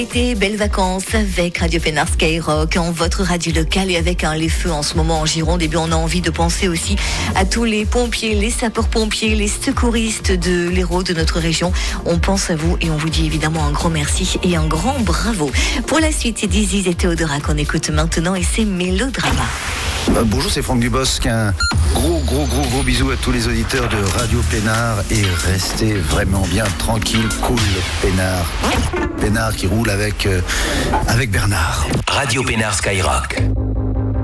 Été, belles vacances avec Radio Pénard Skyrock, en votre radio locale et avec les feux en ce moment en Gironde. Et bien on a envie de penser aussi à tous les pompiers, les sapeurs-pompiers, les secouristes de l'Hérault, de notre région. On pense à vous et on vous dit évidemment un grand merci et un grand bravo. Pour la suite, c'est Diziz et Théodora qu'on écoute maintenant et c'est Mélodrama. Bonjour, c'est Franck Dubosc. Un gros bisou à tous les auditeurs de Radio Pénard et restez vraiment bien tranquille, cool, Pénard. Pénard qui roule avec Bernard. Radio Pénard Skyrock.